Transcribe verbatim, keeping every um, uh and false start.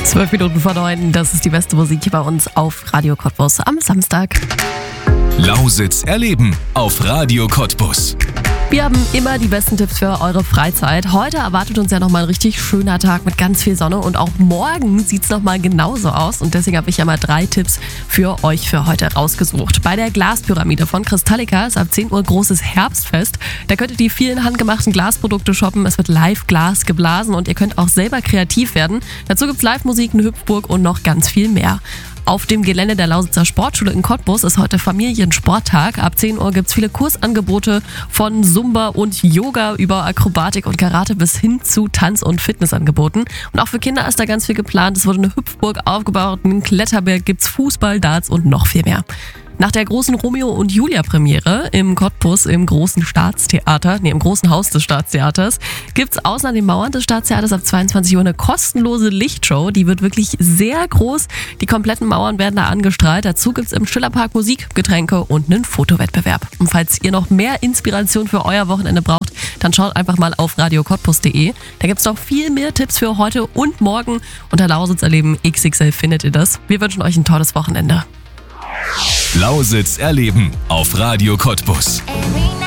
Zwölf Minuten vor neun, das ist die beste Musik bei uns auf Radio Cottbus am Samstag. Lausitz erleben auf Radio Cottbus. Wir haben immer die besten Tipps für eure Freizeit. Heute erwartet uns ja nochmal ein richtig schöner Tag mit ganz viel Sonne und auch morgen sieht es nochmal genauso aus. Und deswegen habe ich ja mal drei Tipps für euch für heute rausgesucht. Bei der Glaspyramide von Kristallica ist ab zehn Uhr großes Herbstfest. Da könnt ihr die vielen handgemachten Glasprodukte shoppen. Es wird live Glas geblasen und ihr könnt auch selber kreativ werden. Dazu gibt es Live-Musik, eine Hüpfburg und noch ganz viel mehr. Auf dem Gelände der Lausitzer Sportschule in Cottbus ist heute Familiensporttag. Ab zehn Uhr gibt es viele Kursangebote von Zumba und Yoga über Akrobatik und Karate bis hin zu Tanz- und Fitnessangeboten. Und auch für Kinder ist da ganz viel geplant. Es wurde eine Hüpfburg aufgebaut, einen Kletterberg, gibt's Fußball, Darts und noch viel mehr. Nach der großen Romeo und Julia Premiere im Cottbus im großen Staatstheater, nee, im großen Haus des Staatstheaters, gibt's außer den Mauern des Staatstheaters ab zweiundzwanzig Uhr eine kostenlose Lichtshow. Die wird wirklich sehr groß. Die kompletten Mauern werden da angestrahlt. Dazu gibt's im Schillerpark Musik, Getränke und einen Fotowettbewerb. Und falls ihr noch mehr Inspiration für euer Wochenende braucht, dann schaut einfach mal auf radio cottbus punkt de. Da gibt's noch viel mehr Tipps für heute und morgen. Unter Lausitz erleben X X L findet ihr das. Wir wünschen euch ein tolles Wochenende. Lausitz erleben auf Radio Cottbus.